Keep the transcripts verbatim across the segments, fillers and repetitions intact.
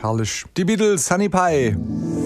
herrlich. Die Beatles, Honey Pie.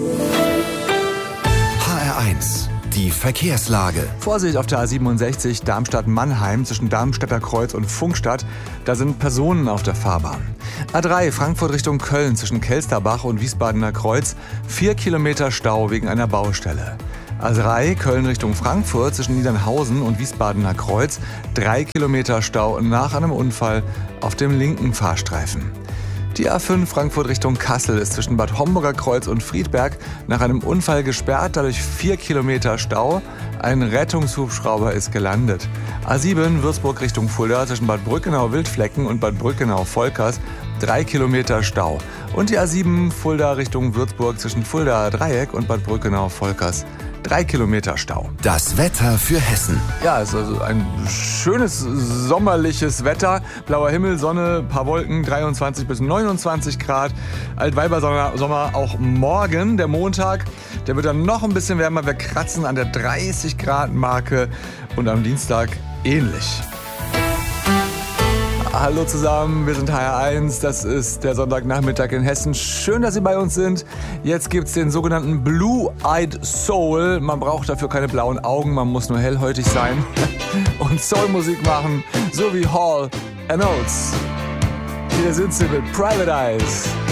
H R eins, die Verkehrslage. Vorsicht auf der A siebenundsechzig Darmstadt-Mannheim zwischen Darmstädter Kreuz und Funkstadt. Da sind Personen auf der Fahrbahn. A drei Frankfurt Richtung Köln zwischen Kelsterbach und Wiesbadener Kreuz. Vier Kilometer Stau wegen einer Baustelle. A drei Köln Richtung Frankfurt zwischen Niedernhausen und Wiesbadener Kreuz. Drei Kilometer Stau nach einem Unfall auf dem linken Fahrstreifen. Die A fünf Frankfurt Richtung Kassel ist zwischen Bad Homburger Kreuz und Friedberg nach einem Unfall gesperrt, dadurch vier Kilometer Stau. Ein Rettungshubschrauber ist gelandet. A sieben Würzburg Richtung Fulda zwischen Bad Brückenau-Wildflecken und Bad Brückenau-Volkers. Drei Kilometer Stau. Und die A sieben Fulda Richtung Würzburg zwischen Fulda Dreieck und Bad Brückenau-Volkers. Drei Kilometer Stau. Das Wetter für Hessen. Ja, es ist also ein schönes sommerliches Wetter. Blauer Himmel, Sonne, paar Wolken, dreiundzwanzig bis neunundzwanzig Grad. Altweibersommer auch morgen, der Montag. Der wird dann noch ein bisschen wärmer. Wir kratzen an der dreißig Grad Marke und am Dienstag ähnlich. Hallo zusammen, wir sind H R eins, das ist der Sonntagnachmittag in Hessen. Schön, dass Sie bei uns sind. Jetzt gibt's den sogenannten Blue-Eyed Soul. Man braucht dafür keine blauen Augen, man muss nur hellhäutig sein und Soulmusik machen, so wie Hall and Oates. Hier sind sie mit Private Eyes.